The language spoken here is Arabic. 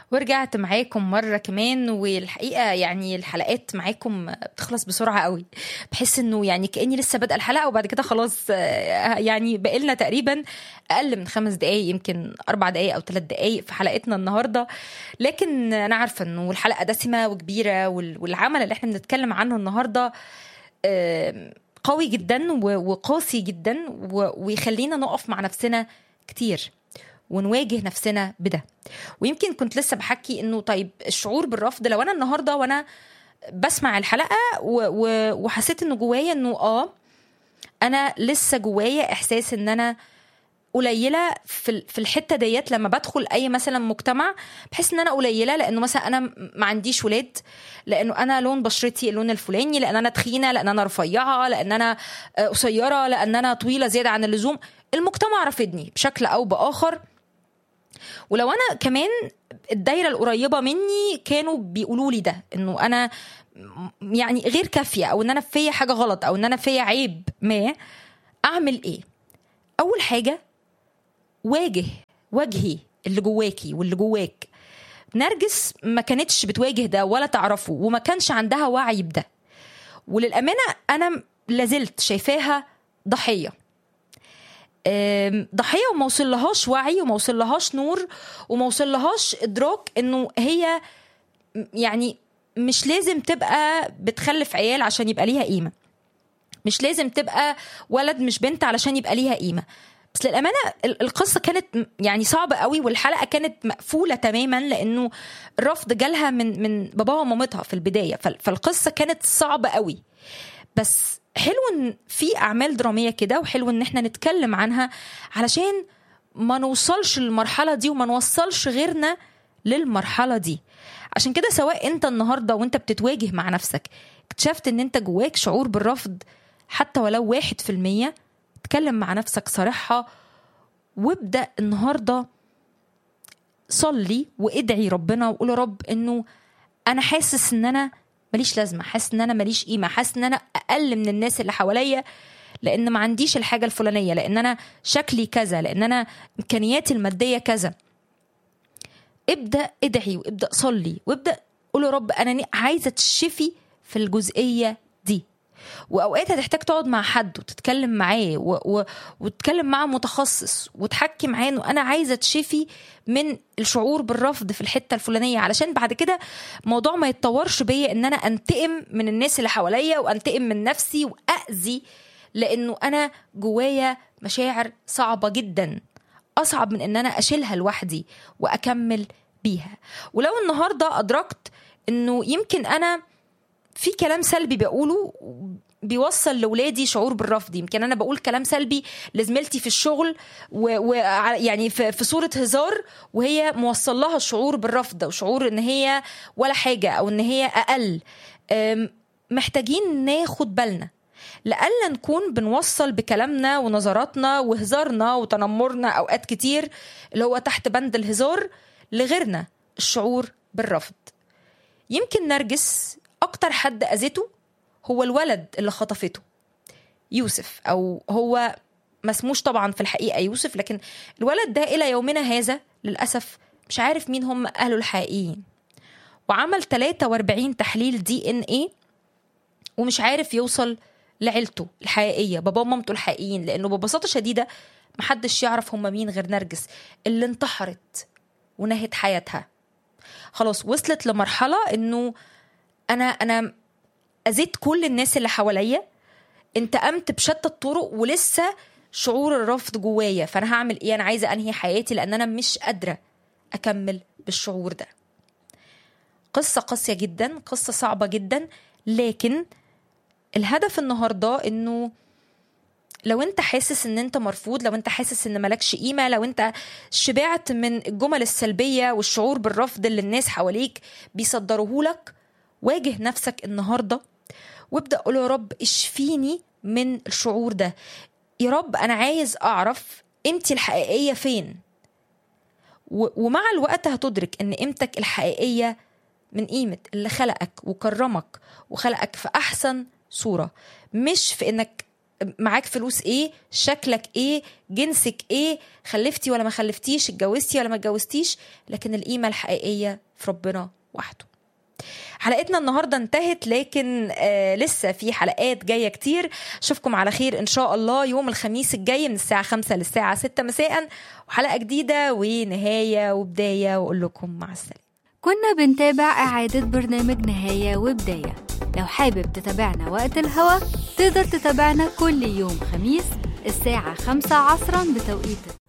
ورجعت معاكم مرة كمان. والحقيقة يعني الحلقات معاكم بتخلص بسرعة قوي. بحس انه يعني كأني لسه بادئة الحلقة وبعد كده خلاص، يعني بقالنا تقريبا اقل من 5 دقايق، يمكن 4 دقايق او 3 دقايق في حلقتنا النهاردة. لكن انا عارفة انه الحلقة دسمة وكبيرة، والعمل اللي احنا بنتكلم عنه النهاردة قوي جدا وقاسي جدا، ويخلينا نقف مع نفسنا كتير ونواجه نفسنا بده. ويمكن كنت لسه بحكي انه طيب الشعور بالرفض، لو انا النهارده وانا بسمع الحلقه وحسيت انه جوايا انه انا لسه جوايا احساس ان انا قليله في الحته ديت، لما بدخل اي مثلا مجتمع بحس ان انا قليله، لانه مثلا انا ما عنديش ولاد، لانه انا لون بشرتي اللون الفلاني، لان انا تخينه، لان انا رفيعه، لان انا قصيره، لان انا طويله زياده عن اللزوم. المجتمع رفضني بشكل او باخر. ولو انا كمان الدايره القريبه مني كانوا بيقولوا لي ده، انه انا يعني غير كافيه، او ان انا فيا حاجه غلط، او ان انا فيا عيب ما، اعمل ايه؟ اول حاجه واجهي اللي جواكي واللي جواك. نرجس ما كانتش بتواجه ده ولا تعرفه، وما كانش عندها وعي بده، وللامانه انا لازلت شايفاها ضحيه وما وصلهاش وعي، وما وصلهاش نور، وما وصلهاش ادراك انه هي يعني مش لازم تبقى بتخلف عيال عشان يبقى ليها قيمه، مش لازم تبقى ولد مش بنت علشان يبقى ليها قيمه. بس للامانه القصه كانت يعني صعبه قوي، والحلقه كانت مقفوله تماما، لانه الرفض جالها من باباها ومامتها في البدايه، فالقصه كانت صعبه قوي. بس حلو ان في اعمال دراميه كده، وحلو ان احنا نتكلم عنها علشان ما نوصلش للمرحله دي، وما نوصلش غيرنا للمرحله دي. عشان كده سواء انت النهارده وانت بتتواجه مع نفسك اكتشفت ان انت جواك شعور بالرفض حتى ولو 1%، اتكلم مع نفسك صراحة، وابدأ النهاردة صلي وادعي ربنا وقول يا رب انه انا حاسس ان انا ماليش لازمة، حاسس ان انا ماليش قيمة، حاسس ان انا اقل من الناس اللي حواليا، لان ما عنديش الحاجة الفلانية، لان انا شكلي كذا، لان انا امكانياتي المادية كذا. ابدأ ادعي وابدأ صلي وابدأ قول يا رب انا عايزة تشفي في الجزئية دي. واوقات هتحتاج تقعد مع حد وتتكلم معاه وتتكلم مع متخصص وتحكي معاه انه انا عايزه تشفي من الشعور بالرفض في الحته الفلانيه، علشان بعد كده الموضوع ما يتطورش بيا ان انا انتقم من الناس اللي حواليا وانتقم من نفسي واذي، لانه انا جوايا مشاعر صعبه جدا، اصعب من ان انا اشيلها لوحدي واكمل بيها. ولو النهارده ادركت انه يمكن انا في كلام سلبي بقوله بيوصل لولادي شعور بالرفض، يمكن انا بقول كلام سلبي لزميلتي في الشغل يعني في صورة هزار، وهي موصل لها الشعور بالرفض وشعور ان هي ولا حاجة او ان هي اقل. محتاجين ناخد بالنا لألا نكون بنوصل بكلامنا ونظراتنا وهزارنا وتنمرنا اوقات كتير اللي هو تحت بند الهزار لغيرنا الشعور بالرفض. يمكن نرجس اكتر حد اذته هو الولد اللي خطفته يوسف، او هو ما اسموش طبعا في الحقيقة يوسف، لكن الولد ده الى يومنا هذا للأسف مش عارف مين هم اهله الحقيقيين، وعمل 43 تحليل DNA ومش عارف يوصل لعيلته الحقيقية، بابا ومامته الحقيقيين، لانه ببساطة شديدة محدش يعرف هم مين غير نرجس اللي انتحرت ونهت حياتها. خلاص وصلت لمرحلة انه انا اذيت كل الناس اللي حواليا، انتقمت بشتى الطرق، ولسه شعور الرفض جوايا، فانا هعمل ايه؟ انا عايزه انهي حياتي لان انا مش قادره اكمل بالشعور ده. قصه قاسيه جدا، قصه صعبه جدا، لكن الهدف النهارده انه لو انت حاسس ان انت مرفوض، لو انت حاسس ان مالكش قيمه، لو انت شبعت من الجمل السلبيه والشعور بالرفض اللي الناس حواليك بيصدروهولك، واجه نفسك النهارده وابدأ قول يا رب اشفيني من الشعور ده. يا رب أنا عايز أعرف قيمتي الحقيقية فين. ومع الوقت هتدرك أن قيمتك الحقيقية من قيمة اللي خلقك وكرمك وخلقك في أحسن صورة، مش في أنك معاك فلوس ايه، شكلك ايه، جنسك ايه، خلفتي ولا ما خلفتيش، اتجوزتي ولا ما اتجوزتيش، لكن القيمة الحقيقية في ربنا وحده. حلقتنا النهاردة انتهت، لكن لسه في حلقات جاية كتير. اشوفكم على خير ان شاء الله يوم الخميس الجاي من الساعة 5 للساعة 6 مساء، وحلقة جديدة ونهاية وبداية، واقول لكم مع السلامة. كنا بنتابع إعادة برنامج نهاية وبداية. لو حابب تتابعنا وقت الهوا تقدر تتابعنا كل يوم خميس الساعة 5 عصرا بتوقيت